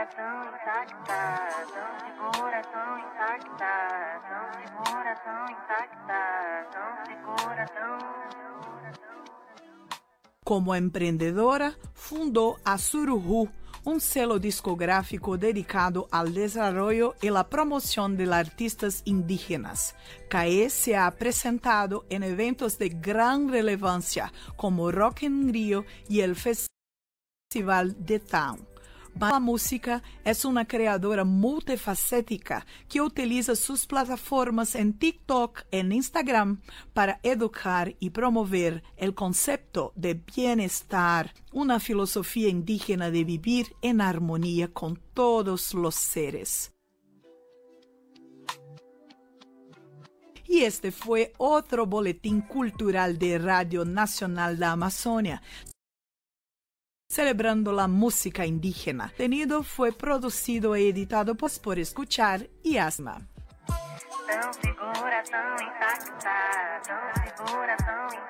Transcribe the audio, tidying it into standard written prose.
segura, tão intacta, tão segura, tão intacta, tão segura, tão intacta, tão segura, tão... Como emprendedora, fundó Asuruhu, un selo discográfico dedicado al desarrollo y la promoción de artistas indígenas. CAE se ha presentado en eventos de gran relevancia como Rock in Rio y el Festival de Town. La Música es una creadora multifacética que utiliza sus plataformas en TikTok e Instagram para educar y promover el concepto de bienestar, una filosofía indígena de vivir en armonía con todos los seres. Y este fue otro boletín cultural de Radio Nacional da Amazônia, celebrando la música indígena. El contenido fue producido e editado por Escuchar y Asma. Tão segura, tão intacta, tão segura, tão